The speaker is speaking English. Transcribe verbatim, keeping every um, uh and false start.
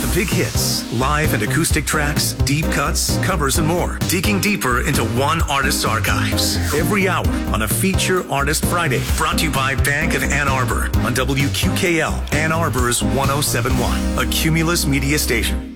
The big hits, live and acoustic tracks, deep cuts, covers, and more. Digging deeper into one artist's archives. Every hour on a Feature Artist Friday. Brought to you by Bank of Ann Arbor on W Q K L, Ann Arbor's one oh seven point one, a Cumulus media station.